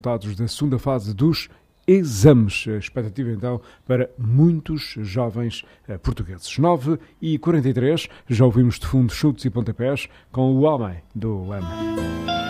resultados da segunda fase dos exames. A expectativa, então, para muitos jovens portugueses. 9h43, já ouvimos de fundo chutes e pontapés com o Homem do M.